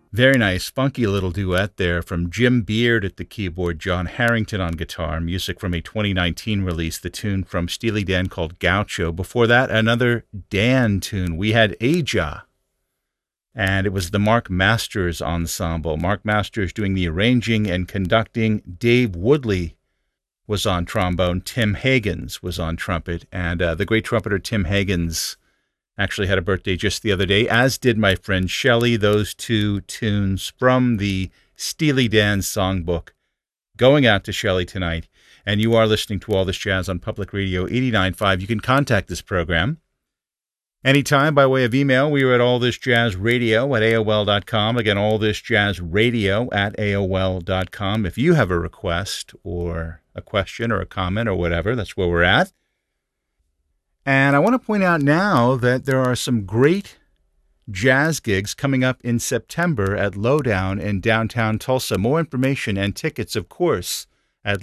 Very nice, funky little duet there from Jim Beard at the keyboard, John Harrington on guitar, music from a 2019 release, the tune from Steely Dan called Gaucho. Before that, another Dan tune. We had Aja, and it was the Mark Masters Ensemble. Mark Masters doing the arranging and conducting. Dave Woodley was on trombone. Tim Higgins was on trumpet, and the great trumpeter Tim Higgins actually had a birthday just the other day, as did my friend Shelley. Those two tunes from the Steely Dan songbook going out to Shelley tonight. And you are listening to All This Jazz on Public Radio 89.5. You can contact this program anytime by way of email. We are at allthisjazzradio at AOL.com. Again, allthisjazzradio at AOL.com. If you have a request or a question or a comment or whatever, that's where we're at. And I want to point out now that there are some great jazz gigs coming up in September at Lowdown in downtown Tulsa. More information and tickets, of course, at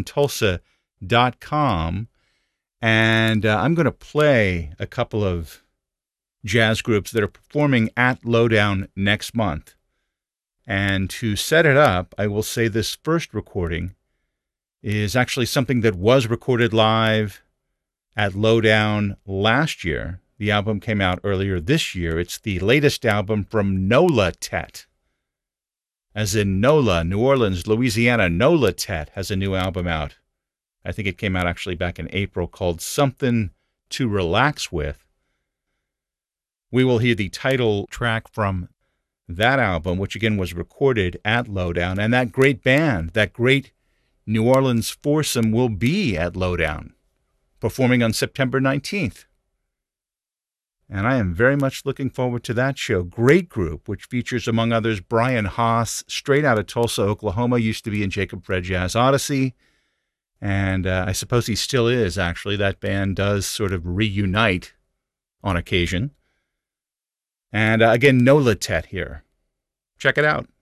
lowdowntulsa.com. And I'm going to play a couple of jazz groups that are performing at Lowdown next month. And to set it up, I will say this first recording is actually something that was recorded live at Lowdown last year. The album came out earlier this year. It's the latest album from Nola Tet. As in Nola, New Orleans, Louisiana. Nola Tet has a new album out. I think it came out actually back in April, called Something to Relax With. We will hear the title track from that album, which again was recorded at Lowdown. And that great band, that great New Orleans foursome will be at Lowdown, performing on September 19th. And I am very much looking forward to that show. Great group, which features, among others, Brian Haas, straight out of Tulsa, Oklahoma, used to be in Jacob Fred Jazz Odyssey. And I suppose he still is, actually. That band does sort of reunite on occasion. And again, Nola Tet here. Check it out.